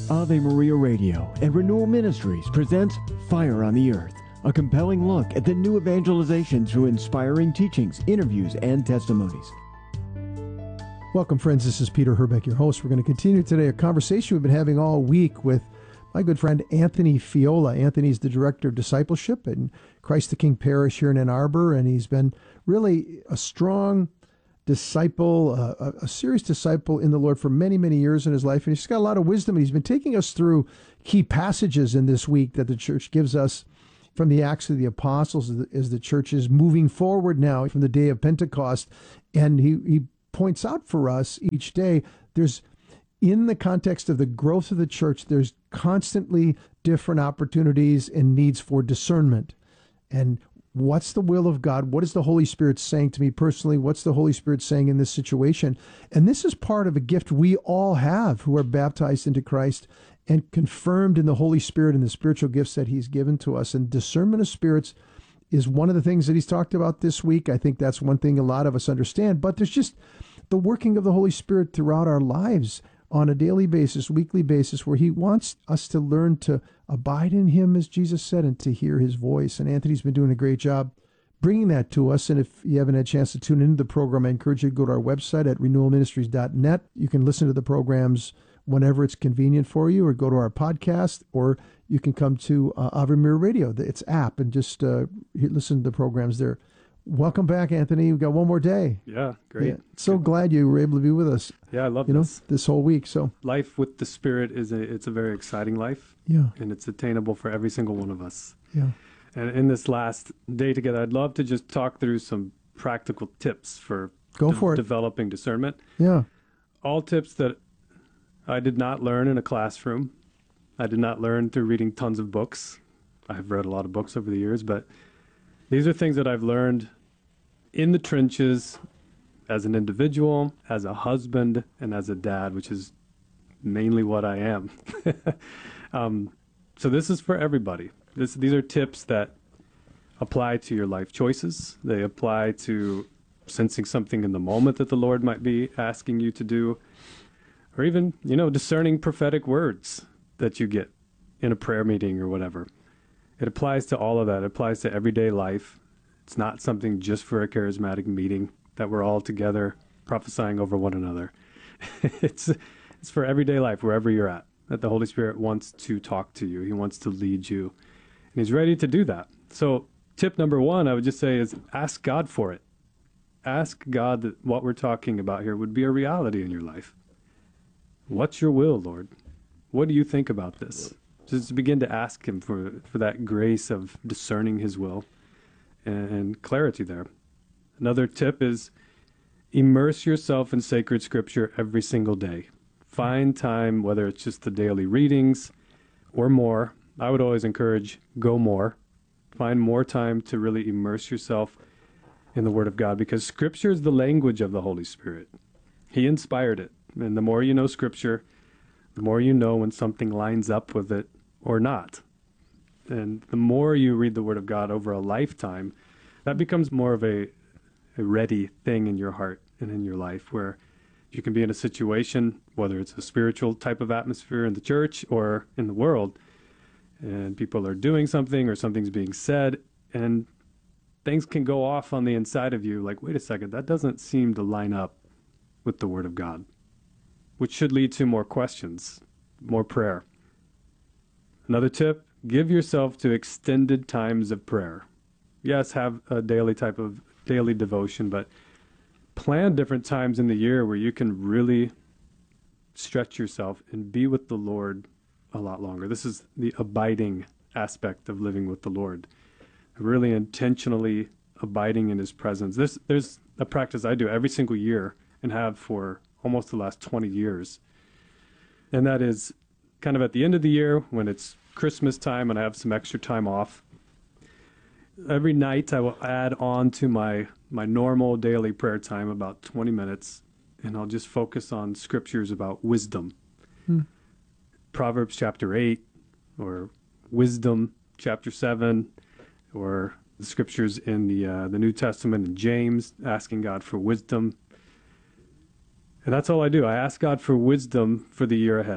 Ave Maria Radio and Renewal Ministries presents Fire on the Earth, a compelling look at the new evangelization through inspiring teachings, interviews, and testimonies. Welcome, friends. This is Peter Herbeck, your host. We're going to continue today a conversation we've been having all week with my good friend Anthony Fiola. Anthony's the Director of Discipleship in Christ the King Parish here in Ann Arbor, and he's been really a strong disciple, a serious disciple in the Lord for many, many years in his life. And he's got a lot of wisdom. And he's been taking us through key passages in this week that the church gives us from the Acts of the Apostles as the church is moving forward now from the day of Pentecost. And he points out for us each day, there's, in the context of the growth of the church, there's constantly different opportunities and needs for discernment. And what's the will of God? What is the Holy Spirit saying to me personally? What's the Holy Spirit saying in this situation? And this is part of a gift we all have who are baptized into Christ and confirmed in the Holy Spirit and the spiritual gifts that he's given to us. And discernment of spirits is one of the things that he's talked about this week. I think that's one thing a lot of us understand. But there's just the working of the Holy Spirit throughout our lives on a daily basis, weekly basis, where he wants us to learn to abide in him, as Jesus said, and to hear his voice. And Anthony's been doing a great job bringing that to us. And if you haven't had a chance to tune into the program, I encourage you to go to our website at renewalministries.net. You can listen to the programs whenever it's convenient for you, or go to our podcast, or you can come to Ave Maria Radio, its app, and just listen to the programs there. Welcome back, Anthony. We've got one more day. Yeah, great. Yeah, so glad you were able to be with us. Yeah, I love this whole week. So life with the Spirit it's a very exciting life. Yeah, and it's attainable for every single one of us. Yeah, and in this last day together, I'd love to just talk through some practical tips for developing discernment. Yeah, all tips that I did not learn in a classroom. I did not learn through reading tons of books. I've read a lot of books over the years, but these are things that I've learned in the trenches as an individual, as a husband, and as a dad, which is mainly what I am. So this is for everybody. These are tips that apply to your life choices. They apply to sensing something in the moment that the Lord might be asking you to do, or even, discerning prophetic words that you get in a prayer meeting or whatever. It applies to all of that. It applies to everyday life. It's not something just for a charismatic meeting that we're all together prophesying over one another. It's for everyday life, wherever you're at, that the Holy Spirit wants to talk to you. He wants to lead you, and he's ready to do that. So tip number one, I would just say, is ask God for it. Ask God that what we're talking about here would be a reality in your life. What's your will, Lord? What do you think about this? Just begin to ask him for that grace of discerning his will and clarity there. Another tip is immerse yourself in sacred scripture every single day. Find time, whether it's just the daily readings or more. I would always encourage go more. Find more time to really immerse yourself in the Word of God, because scripture is the language of the Holy Spirit. He inspired it. And the more you know scripture, the more you know when something lines up with it or not. And the more you read the Word of God over a lifetime, that becomes more of a ready thing in your heart and in your life, where you can be in a situation, whether it's a spiritual type of atmosphere in the church or in the world, and people are doing something or something's being said, and things can go off on the inside of you like, wait a second, that doesn't seem to line up with the Word of God, which should lead to more questions, more prayer. Another tip, give yourself to extended times of prayer. Yes, have a daily devotion, but plan different times in the year where you can really stretch yourself and be with the Lord a lot longer. This is the abiding aspect of living with the Lord. Really intentionally abiding in his presence. There's a practice I do every single year and have for almost the last 20 years. And that is kind of at the end of the year when it's Christmas time and I have some extra time off. Every night I will add on to my normal daily prayer time about 20 minutes, and I'll just focus on scriptures about wisdom. Proverbs chapter 8, or Wisdom chapter 7, or the scriptures in the New Testament in James, asking God for wisdom. And that's all I do. I ask God for wisdom for the year ahead.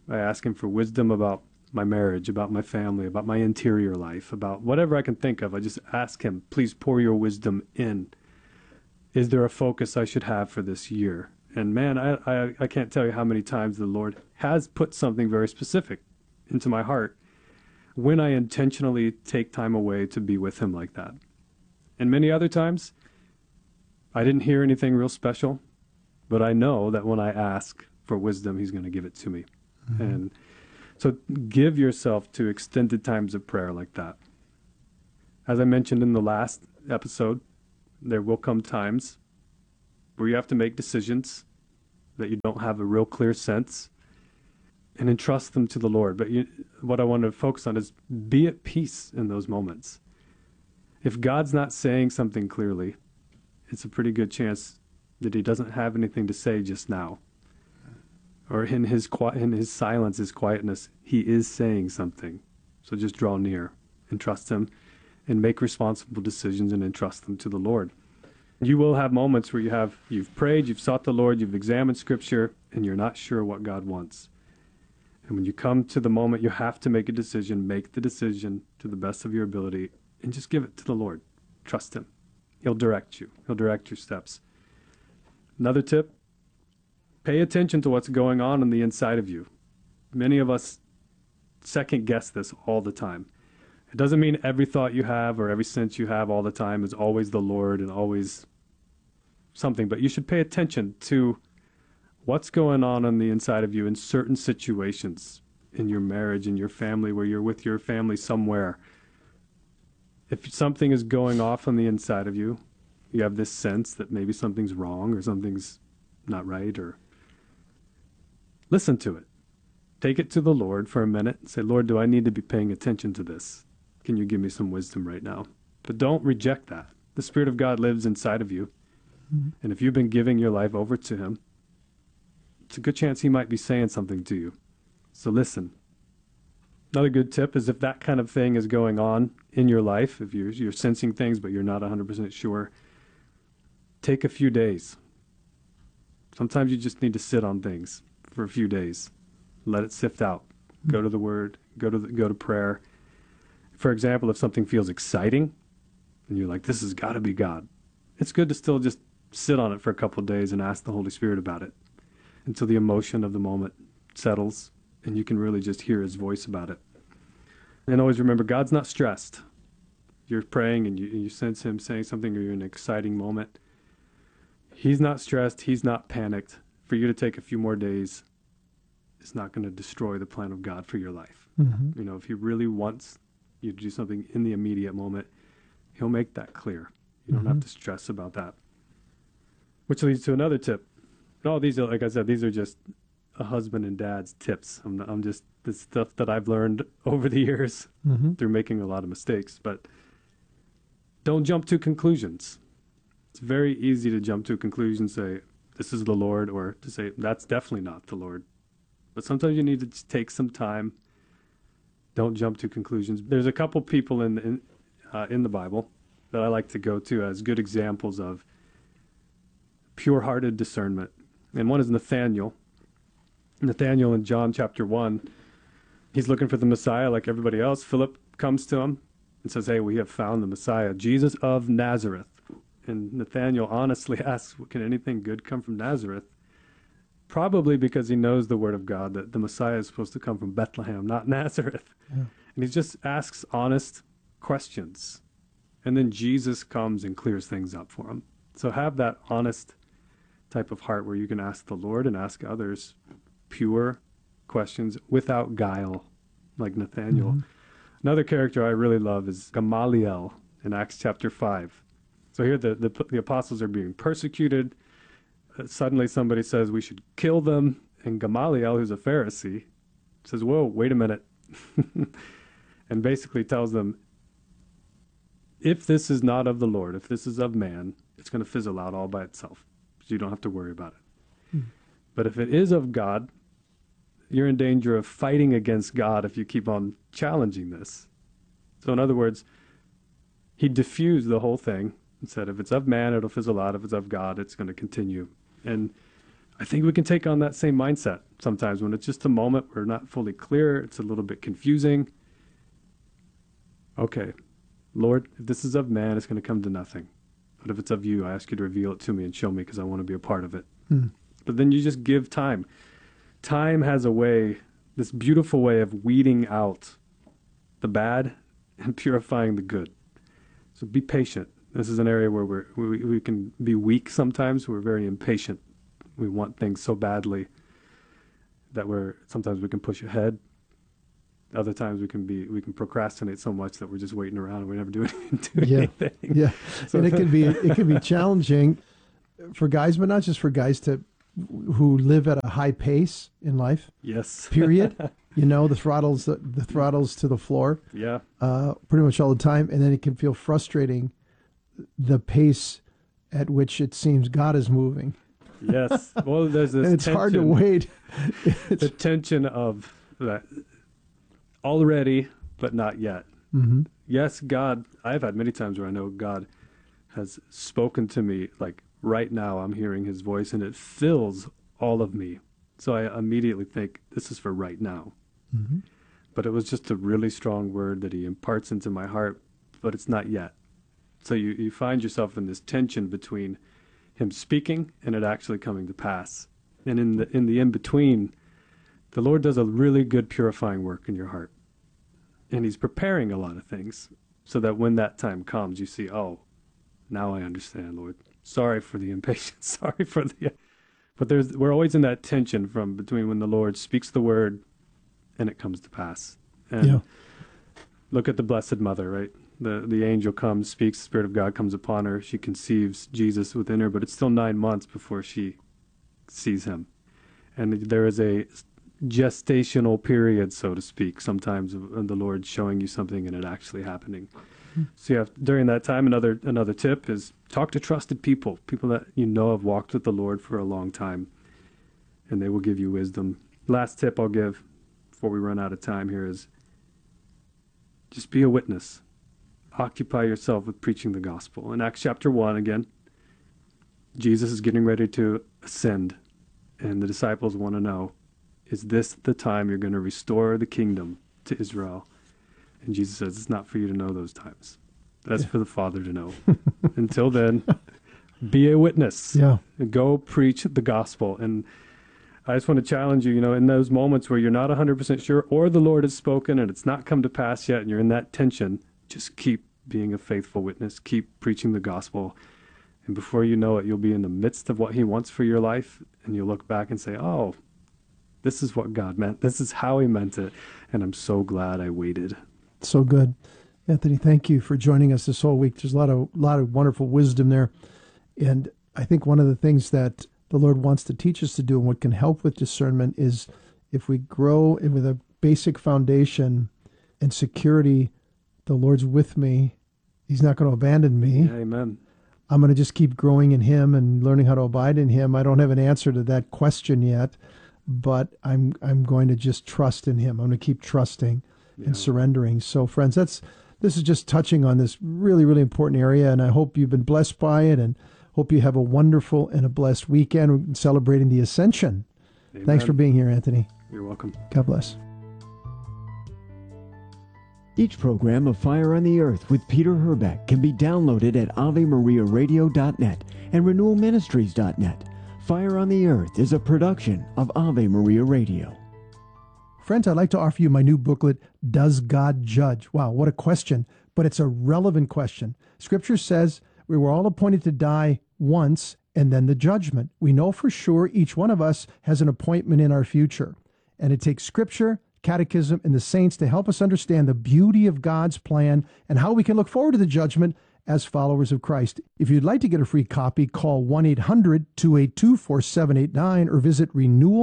I ask him for wisdom about my marriage, about my family, about my interior life, about whatever I can think of. I just ask him, please pour your wisdom in. Is there a focus I should have for this year? And man, I can't tell you how many times the Lord has put something very specific into my heart when I intentionally take time away to be with him like that. And many other times, I didn't hear anything real special, but I know that when I ask for wisdom, he's going to give it to me. Mm-hmm. And so give yourself to extended times of prayer like that. As I mentioned in the last episode, there will come times where you have to make decisions that you don't have a real clear sense and entrust them to the Lord. But what I want to focus on is be at peace in those moments. If God's not saying something clearly, it's a pretty good chance that he doesn't have anything to say just now. Or in his silence, his quietness, he is saying something. So just draw near and trust him and make responsible decisions and entrust them to the Lord. You will have moments where you've prayed, you've sought the Lord, you've examined Scripture, and you're not sure what God wants. And when you come to the moment you have to make a decision, make the decision to the best of your ability and just give it to the Lord. Trust him. He'll direct you. He'll direct your steps. Another tip, pay attention to what's going on the inside of you. Many of us second guess this all the time. It doesn't mean every thought you have or every sense you have all the time is always the Lord and always something, but you should pay attention to what's going on the inside of you in certain situations, in your marriage, in your family, where you're with your family somewhere. If something is going off on the inside of you, you have this sense that maybe something's wrong or something's not right, or listen to it. Take it to the Lord for a minute and say, Lord, do I need to be paying attention to this? Can you give me some wisdom right now? But don't reject that. The Spirit of God lives inside of you. Mm-hmm. And if you've been giving your life over to him, it's a good chance he might be saying something to you. So listen. Another good tip is if that kind of thing is going on in your life, if you're sensing things but you're not 100% sure, take a few days. Sometimes you just need to sit on things for a few days. Let it sift out. Go to the Word. Go to prayer. For example, if something feels exciting and you're like, this has got to be God, it's good to still just sit on it for a couple of days and ask the Holy Spirit about it until the emotion of the moment settles and you can really just hear his voice about it. And always remember, God's not stressed. You're praying and you sense him saying something, or you're in an exciting moment. He's not stressed. He's not panicked. For you to take a few more days, it's not going to destroy the plan of God for your life. Mm-hmm. You know, if he really wants you to do something in the immediate moment, he'll make that clear. You don't have to stress about that. Which leads to another tip. And all these are, like I said, these are just a husband and dad's tips. I'm just the stuff that I've learned over the years through making a lot of mistakes. But don't jump to conclusions. It's very easy to jump to a conclusion, say, this is the Lord, or to say, that's definitely not the Lord. But sometimes you need to take some time. Don't jump to conclusions. There's a couple people in the Bible that I like to go to as good examples of pure-hearted discernment. And one is Nathaniel. Nathaniel in John chapter 1, he's looking for the Messiah like everybody else. Philip comes to him and says, hey, we have found the Messiah, Jesus of Nazareth. And Nathaniel honestly asks, can anything good come from Nazareth? Probably because he knows the word of God that the Messiah is supposed to come from Bethlehem, not Nazareth. Yeah. And he just asks honest questions. And then Jesus comes and clears things up for him. So have that honest type of heart where you can ask the Lord and ask others pure questions without guile, like Nathaniel. Mm-hmm. Another character I really love is Gamaliel in Acts chapter 5. So here the apostles are being persecuted. Suddenly somebody says we should kill them. And Gamaliel, who's a Pharisee, says, whoa, wait a minute. And basically tells them, if this is not of the Lord, if this is of man, it's going to fizzle out all by itself. So you don't have to worry about it. But if it is of God, you're in danger of fighting against God if you keep on challenging this. So in other words, he diffused the whole thing and said, if it's of man, it'll fizzle out. If it's of God, it's going to continue. And I think we can take on that same mindset sometimes when it's just a moment, we're not fully clear, it's a little bit confusing. Okay, Lord, if this is of man, it's going to come to nothing. But if it's of you, I ask you to reveal it to me and show me because I want to be a part of it. But then you just give time. Time has a way, this beautiful way of weeding out the bad and purifying the good. So be patient. This is an area where we can be weak sometimes. We're very impatient. We want things so badly that sometimes we can push ahead. Other times we can procrastinate so much that we're just waiting around and we never do anything. Yeah. So, and it can be challenging for guys, but not just for guys who live at a high pace in life. Yes. Period. The throttles to the floor. Yeah. Pretty much all the time, and then it can feel frustrating, the pace at which it seems God is moving. Yes. Well, there's this and it's hard to wait. The tension of that already, but not yet. Mm-hmm. Yes, God, I've had many times where I know God has spoken to me, like right now I'm hearing his voice and it fills all of me. So I immediately think this is for right now. Mm-hmm. But it was just a really strong word that he imparts into my heart, but it's not yet. So you find yourself in this tension between him speaking and it actually coming to pass. And in the in-between, the Lord does a really good purifying work in your heart. And he's preparing a lot of things so that when that time comes, you see, oh, now I understand, Lord. Sorry for the impatience. Sorry for the... But we're always in that tension between when the Lord speaks the word and it comes to pass. And look at the Blessed Mother, right? The angel comes, speaks, the Spirit of God comes upon her. She conceives Jesus within her, but it's still 9 months before she sees him. And there is a gestational period, so to speak, sometimes of the Lord showing you something and it actually happening. So during that time, another tip is talk to trusted people that have walked with the Lord for a long time, and they will give you wisdom. Last tip I'll give before we run out of time here is just be a witness. Occupy yourself with preaching the gospel. In Acts chapter 1, again, Jesus is getting ready to ascend, and the disciples want to know, is this the time you're going to restore the kingdom to Israel? And Jesus says, it's not for you to know those times. That's for the Father to know. Until then, be a witness. Yeah. And go preach the gospel. And I just want to challenge you, in those moments where you're not 100% sure or the Lord has spoken and it's not come to pass yet and you're in that tension, just keep being a faithful witness. Keep preaching the gospel. And before you know it, you'll be in the midst of what he wants for your life. And you'll look back and say, oh, this is what God meant. This is how he meant it. And I'm so glad I waited. So good. Anthony, thank you for joining us this whole week. There's a lot of wonderful wisdom there. And I think one of the things that the Lord wants to teach us to do and what can help with discernment is if we grow with a basic foundation and security, the Lord's with me. He's not going to abandon me. Yeah, amen. I'm going to just keep growing in him and learning how to abide in him. I don't have an answer to that question yet, but I'm going to just trust in him. I'm going to keep trusting and surrendering. So friends, this is just touching on this really, really important area, and I hope you've been blessed by it and hope you have a wonderful and a blessed weekend celebrating the Ascension. Amen. Thanks for being here, Anthony. You're welcome. God bless. Each program of Fire on the Earth with Peter Herbeck can be downloaded at AveMariaRadio.net and RenewalMinistries.net. Fire on the Earth is a production of Ave Maria Radio. Friends, I'd like to offer you my new booklet, Does God Judge? Wow, what a question, but it's a relevant question. Scripture says we were all appointed to die once and then the judgment. We know for sure each one of us has an appointment in our future. And it takes Scripture, Catechism, and the saints to help us understand the beauty of God's plan and how we can look forward to the judgment as followers of Christ. If you'd like to get a free copy, call 1-800-282-4789 or visit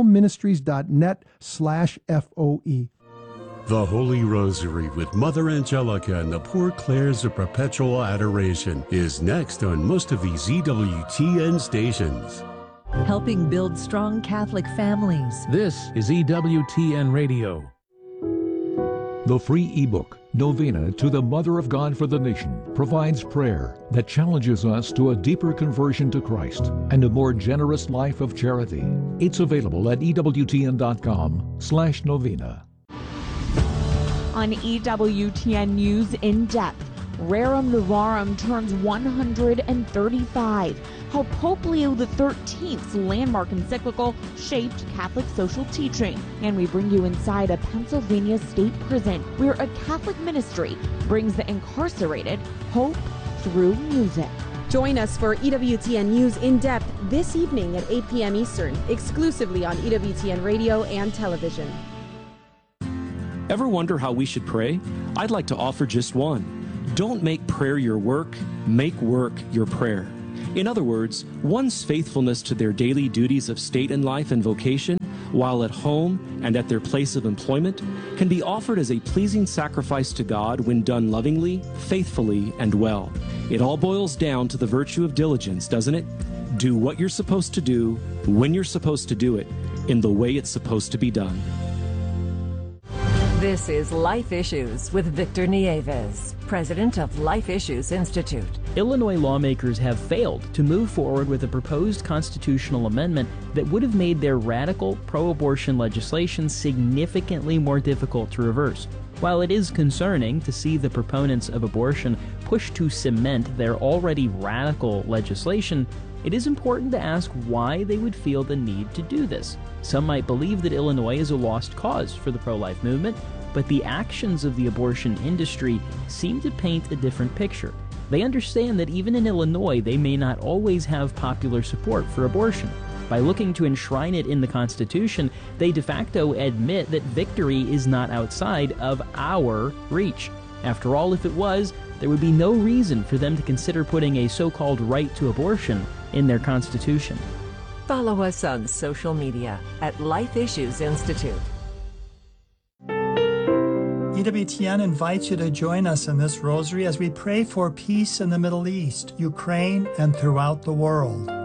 renewalministries.net/FOE. The Holy Rosary with Mother Angelica and the Poor Clares of Perpetual Adoration is next on most of these EWTN stations. Helping build strong Catholic families. This is EWTN Radio. The free ebook, Novena to the Mother of God for the Nation provides prayer that challenges us to a deeper conversion to Christ and a more generous life of charity. It's available at EWTN.com/novena. On EWTN News In Depth, Rerum Novarum turns 135. How Pope Leo XIII's landmark encyclical shaped Catholic social teaching. And we bring you inside a Pennsylvania state prison where a Catholic ministry brings the incarcerated hope through music. Join us for EWTN News In Depth this evening at 8 p.m. Eastern, exclusively on EWTN Radio and Television. Ever wonder how we should pray? I'd like to offer just one. Don't make prayer your work, make work your prayer. In other words, one's faithfulness to their daily duties of state and life and vocation, while at home and at their place of employment, can be offered as a pleasing sacrifice to God when done lovingly, faithfully, and well. It all boils down to the virtue of diligence, doesn't it? Do what you're supposed to do, when you're supposed to do it, in the way it's supposed to be done. This is Life Issues with Victor Nieves, president of Life Issues Institute. Illinois lawmakers have failed to move forward with a proposed constitutional amendment that would have made their radical pro-abortion legislation significantly more difficult to reverse. While it is concerning to see the proponents of abortion push to cement their already radical legislation, it is important to ask why they would feel the need to do this. Some might believe that Illinois is a lost cause for the pro-life movement, but the actions of the abortion industry seem to paint a different picture. They understand that even in Illinois, they may not always have popular support for abortion. By looking to enshrine it in the Constitution, they de facto admit that victory is not outside of our reach. After all, if it was, there would be no reason for them to consider putting a so-called right to abortion in their Constitution. Follow us on social media at Life Issues Institute. EWTN invites you to join us in this rosary as we pray for peace in the Middle East, Ukraine, and throughout the world.